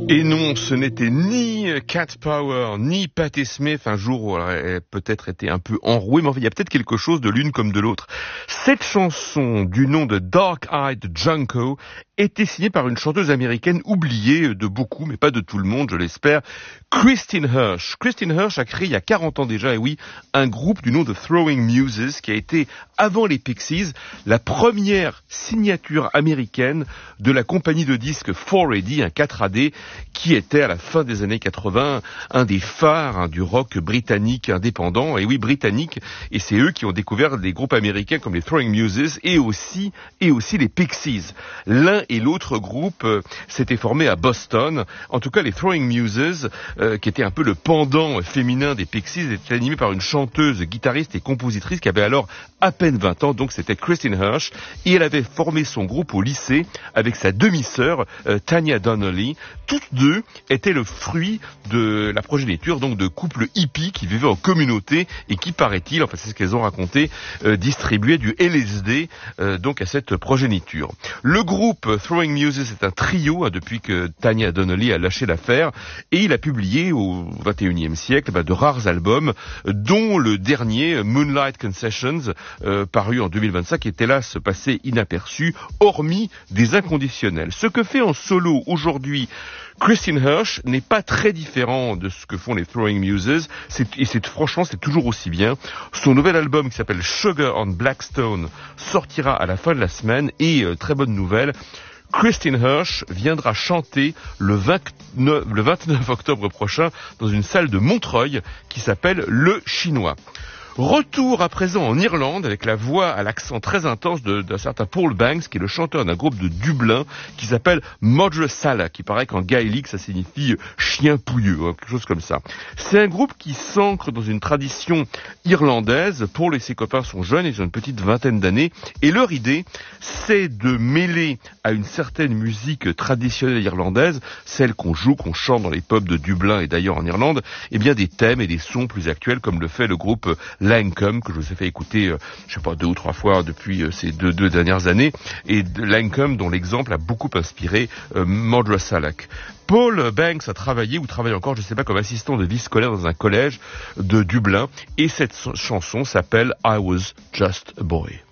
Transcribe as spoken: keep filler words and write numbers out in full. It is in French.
Et non, ce n'était ni Cat Power, ni Patti Smith, un jour où elle aurait peut-être été un peu enrouée, mais enfin, il y a peut-être quelque chose de l'une comme de l'autre. Cette chanson, du nom de Dark Eyed Junko, était signée par une chanteuse américaine oubliée de beaucoup, mais pas de tout le monde, je l'espère, Christine Hirsch. Christine Hirsch a créé il y a quarante ans déjà, et oui, un groupe du nom de Throwing Muses, qui a été, avant les Pixies, la première signature américaine de la compagnie de disques four A D, un quatre A D, qui était à la fin des années quatre-vingts un des phares hein, du rock britannique indépendant, et oui, britannique, et c'est eux qui ont découvert des groupes américains comme les Throwing Muses et aussi, et aussi les Pixies. L'un et l'autre groupe euh, s'étaient formés à Boston. En tout cas, les Throwing Muses, euh, qui étaient un peu le pendant féminin des Pixies, étaient animés par une chanteuse, guitariste et compositrice qui avait alors à peine vingt ans, donc c'était Christine Hirsch, et elle avait formé son groupe au lycée avec sa demi-sœur, euh, Tanya Donnelly. Toutes deux étaient le fruit de la progéniture donc de couples hippies qui vivaient en communauté et qui, paraît-il, enfin c'est ce qu'elles ont raconté, euh, distribuaient du L S D euh, donc à cette progéniture. Le groupe Throwing Muses est un trio hein, depuis que Tanya Donnelly a lâché l'affaire, et il a publié au vingt et unième siècle bah, de rares albums, dont le dernier Moonlight Concessions, euh, paru en deux mille vingt-cinq, est hélas passé inaperçu, hormis des inconditionnels. Ce que fait en solo aujourd'hui Christine Hirsch n'est pas très différent de ce que font les Throwing Muses, c'est, et c'est, franchement c'est toujours aussi bien. Son nouvel album qui s'appelle Sugar on Blackstone sortira à la fin de la semaine, et euh, très bonne nouvelle, Christine Hirsch viendra chanter le, vingt-neuf, le vingt-neuf octobre prochain dans une salle de Montreuil qui s'appelle Le Chinois. Retour à présent en Irlande avec la voix à l'accent très intense de, d'un certain Paul Banks, qui est le chanteur d'un groupe de Dublin qui s'appelle Modra Sala, qui paraît qu'en gaélique ça signifie chien pouilleux, hein, quelque chose comme ça. C'est un groupe qui s'ancre dans une tradition irlandaise. Paul et ses copains sont jeunes, ils ont une petite vingtaine d'années, et leur idée c'est de mêler à une certaine musique traditionnelle irlandaise, celle qu'on joue, qu'on chante dans les pubs de Dublin et d'ailleurs en Irlande, eh bien des thèmes et des sons plus actuels, comme le fait le groupe Lancome, que je vous ai fait écouter, euh, je sais pas, deux ou trois fois depuis euh, ces deux, deux dernières années, et Lancome dont l'exemple a beaucoup inspiré euh, Modra Salak. Paul Banks a travaillé, ou travaille encore, je sais pas, comme assistant de vie scolaire dans un collège de Dublin, et cette chanson s'appelle I Was Just a Boy.